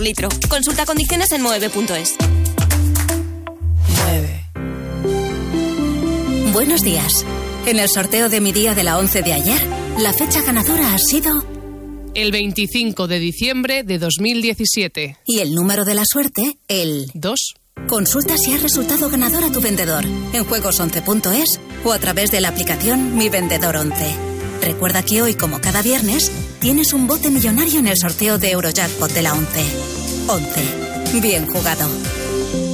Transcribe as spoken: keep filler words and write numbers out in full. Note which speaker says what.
Speaker 1: litro. Consulta condiciones en moeve punto es.
Speaker 2: nueve.
Speaker 3: Buenos días. En el sorteo de mi día de la once de ayer, la fecha ganadora ha sido...
Speaker 2: El veinticinco de diciembre de dos mil diecisiete.
Speaker 3: Y el número de la suerte, el...
Speaker 2: dos.
Speaker 3: Consulta si has resultado ganador a tu vendedor en juegos once punto es o a través de la aplicación Mi Vendedor once. Recuerda que hoy, como cada viernes, tienes un bote millonario en el sorteo de Eurojackpot de la once. once. Bien jugado.